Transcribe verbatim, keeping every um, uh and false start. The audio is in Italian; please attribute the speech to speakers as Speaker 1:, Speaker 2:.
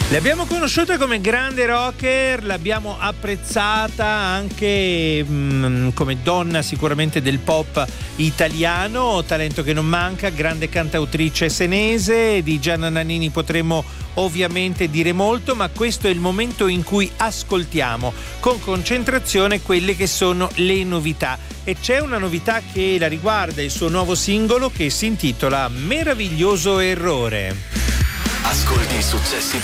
Speaker 1: L'abbiamo conosciuta come grande rocker, l'abbiamo apprezzata anche mh, come donna sicuramente del pop italiano, talento che non manca, grande cantautrice senese. Di Gianna Nannini potremmo ovviamente dire molto, ma questo è il momento in cui ascoltiamo con concentrazione quelle che sono le novità. E c'è una novità che la riguarda, il suo nuovo singolo che si intitola Meraviglioso Errore.
Speaker 2: Ascolti i successi